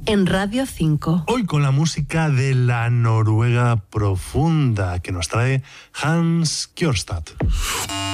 en Radio 5. Hoy con la música de la Noruega profunda que nos trae Hans Kjørstad.